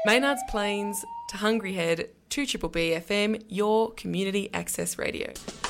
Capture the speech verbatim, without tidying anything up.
Maynards Plains to Hungry Head, two Triple B F M, your community access radio.